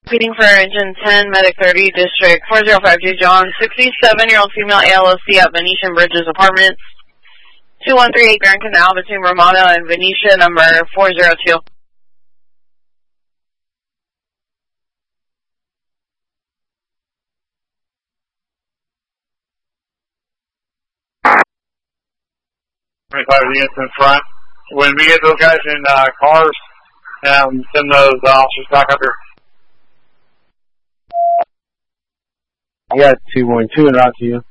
Repeating for engine 10, medic 30, district 4052, John, 67-year-old female ALOC at Venetian Bridges Apartments, 2138 Grand Canal between Romano and Venetia, number 402. Units in front. When we get those guys in cars, send those officers back up here. I got 212 and out to you.